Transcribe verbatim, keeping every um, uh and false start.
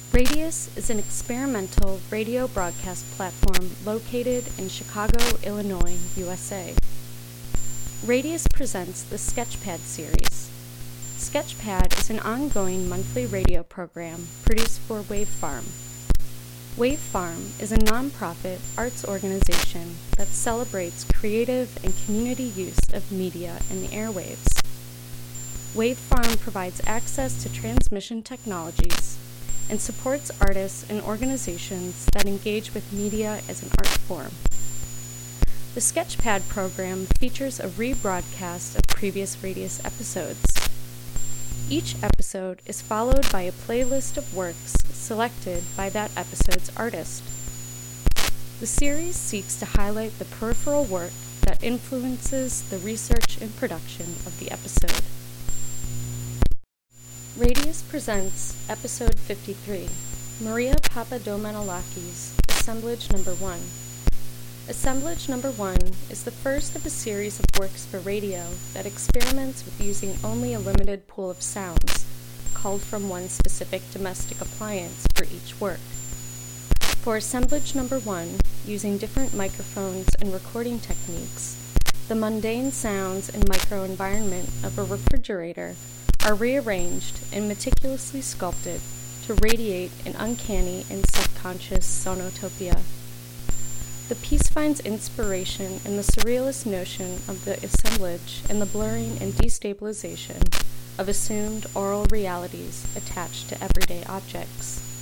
Radius is an experimental radio broadcast platform located in Chicago, Illinois, U S A. Radius presents the Sketchpad series. Sketchpad is an ongoing monthly radio program produced for Wave Farm. Wave Farm is a nonprofit arts organization that celebrates creative and community use of media in the airwaves. Wave Farm provides access to transmission technologies and supports artists and organizations that engage with media as an art form. The Sketchpad program features a rebroadcast of previous Radius episodes. Each episode is followed by a playlist of works selected by that episode's artist. The series seeks to highlight the peripheral work that influences the research and production of the episode. Radius presents Episode fifty-three, Maria Papadomanolakis, Assemblage Number one. Assemblage Number one is the first of a series of works for radio that experiments with using only a limited pool of sounds, called from one specific domestic appliance for each work. For Assemblage Number one, using different microphones and recording techniques, the mundane sounds and microenvironment of a refrigerator are rearranged and meticulously sculpted to radiate an uncanny and subconscious sonotopia. The piece finds inspiration in the surrealist notion of the assemblage and the blurring and destabilization of assumed oral realities attached to everyday objects.